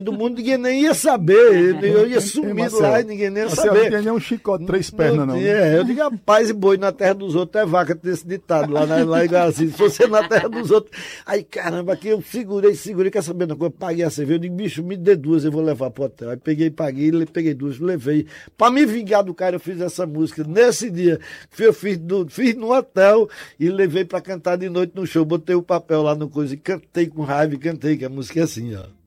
do mundo, ninguém nem ia saber. Eu ia sumir lá e ninguém nem ia saber. Não tinha nem um chicote, 3 pernas, não. Eu digo, rapaz, e boi na terra dos outros é vaca, tem esse ditado lá em Gazi. Se você na terra dos outros. Aí, caramba, aqui eu segurei, quer saber, não, eu paguei a cerveja. Eu digo, bicho, me dê 2, eu vou levar pro hotel. Aí paguei, peguei 2, levei. Pra me vingar do cara, eu fiz essa música. Nesse dia, eu fiz no hotel e levei pra cantar de noite no show. Botei o papel lá no coisa e cantei com raiva, que a música é assim, ó.